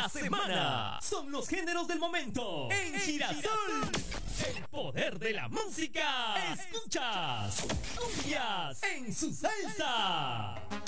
la semana. Son los géneros del momento en Girasol. El poder de la música. Escuchas cumbias en su salsa.